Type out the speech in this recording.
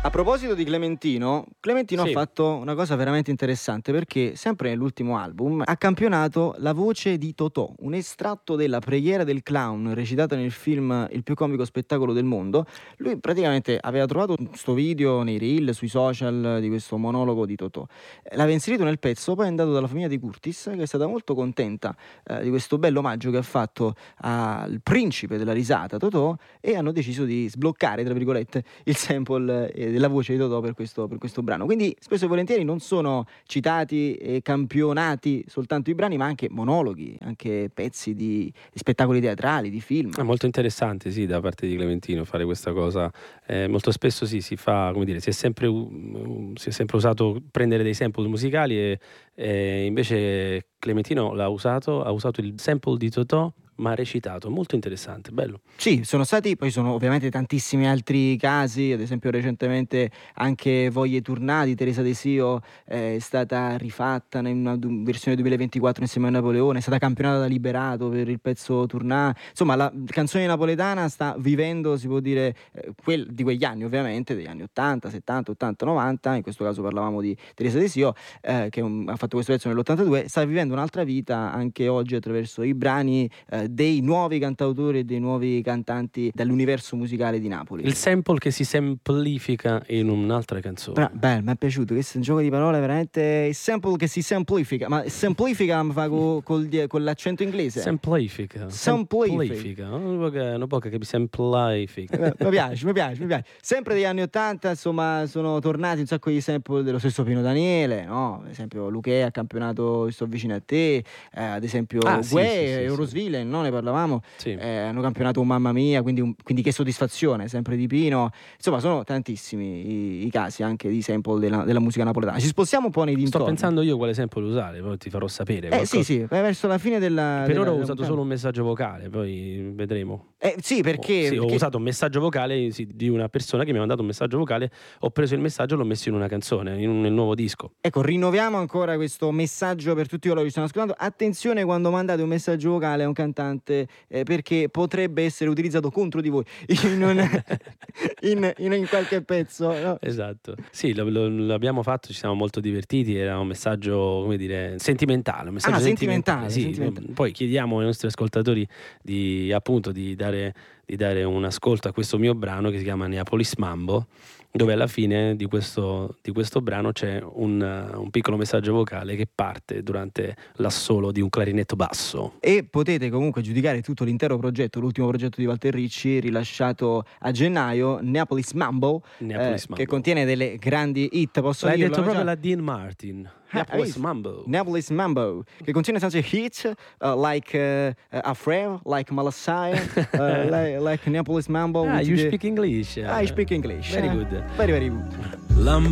A proposito di Clementino Sì. ha fatto una cosa veramente interessante, perché sempre nell'ultimo album ha campionato la voce di Totò, un estratto della Preghiera del clown recitata nel film Il più comico spettacolo del mondo. Lui praticamente aveva trovato questo video nei reel, sui social, di questo monologo di Totò. L'aveva inserito nel pezzo, poi è andato dalla famiglia di Curtis, che è stata molto contenta di questo bello omaggio che ha fatto al principe della risata, Totò, e hanno deciso di sbloccare, tra virgolette, il sample della voce di Totò per questo brano. Quindi spesso e volentieri non sono citati e campionati soltanto i brani, ma anche monologhi, anche pezzi di spettacoli teatrali, di film. È molto interessante, sì, da parte di Clementino fare questa cosa. Molto spesso sì, si fa, come dire, si è sempre usato prendere dei sample musicali e invece Clementino ha usato il sample di Totò ma recitato, molto interessante, bello. Sì, poi sono ovviamente tantissimi altri casi, ad esempio recentemente anche Voglie Turnà di Teresa De Sio è stata rifatta in una versione 2024 insieme a Napoleone, è stata campionata da Liberato per il pezzo Turnà. Insomma, la canzone napoletana sta vivendo, si può dire, di quegli anni, ovviamente, degli anni 80, 70, 80, 90, in questo caso parlavamo di Teresa De Sio, che ha fatto questo pezzo nell'82, sta vivendo un'altra vita anche oggi attraverso i brani dei nuovi cantautori e dei nuovi cantanti dall'universo musicale di Napoli. Il sample che si semplifica in un'altra canzone. Bello, mi è piaciuto, questo è un gioco di parole veramente. Il sample che si semplifica, ma semplifica mi fa con l'accento inglese. Semplifica. Non può che mi semplifica. Mi piace. Sempre degli anni 80, insomma, sono tornati un sacco di sample dello stesso Pino Daniele, no? Ad esempio Luchè ha campionato Sto vicino a te, ad esempio Guè, Eurosvillain, no? Ne parlavamo, Sì. hanno campionato un Mamma Mia, quindi che soddisfazione, sempre di Pino. Insomma, sono tantissimi i casi anche di sample della musica napoletana. Ci spostiamo un po' nei dintorni. Sto pensando io quale sample usare, poi ti farò sapere. Sì, verso la fine della. Per ora ho usato solo un messaggio vocale, poi vedremo. Sì, perché ho usato un messaggio vocale di una persona che mi ha mandato un messaggio vocale, ho preso il messaggio e l'ho messo in una canzone, nel nuovo disco. Ecco, rinnoviamo ancora questo messaggio per tutti coloro che stanno ascoltando. Attenzione quando mandate un messaggio vocale a un cantante, perché potrebbe essere utilizzato contro di voi in qualche pezzo, no? Esatto. Sì, l'abbiamo fatto, ci siamo molto divertiti, era un messaggio, come dire, sentimentale, un messaggio sentimentale. Poi chiediamo ai nostri ascoltatori di dare un ascolto a questo mio brano che si chiama Neapolis Mambo, dove alla fine di questo brano c'è un piccolo messaggio vocale che parte durante l'assolo di un clarinetto basso. E potete comunque giudicare tutto l'intero progetto, l'ultimo progetto di Walter Ricci, rilasciato a gennaio, Neapolis Mambo, che contiene delle grandi hit, posso dirlo? L'hai detto proprio la Dean Martin. Neapolis Mambo, che contiene tanti hit, like Afraid, like Malassai, like Neapolis Mambo. You speak English. I speak English. Very good. Very, very good. Lambo